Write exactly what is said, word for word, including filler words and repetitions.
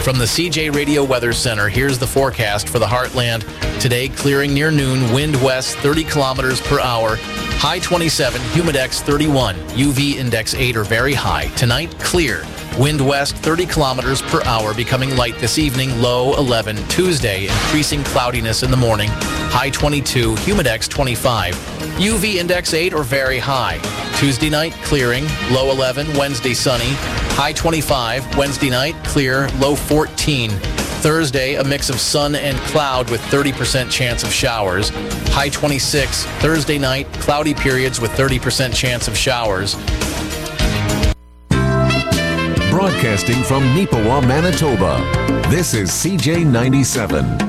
From the C J Radio Weather Center, here's the forecast for the Heartland. Today, clearing near noon, wind west thirty kilometers per hour, high twenty-seven, humidex thirty-one, U V index eight or very high. Tonight, clear, wind west thirty kilometers per hour, becoming light this evening, low eleven. Tuesday, increasing cloudiness in the morning, high twenty-two, humidex twenty-five, U V index eight or very high. Tuesday night, clearing, low eleven. Wednesday, sunny, high twenty-five. Wednesday night, clear, low fourteen. Thursday, a mix of sun and cloud with thirty percent chance of showers, high twenty-six. Thursday night, cloudy periods with thirty percent chance of showers. Broadcasting from Neepawa, Manitoba, this is C J ninety-seven.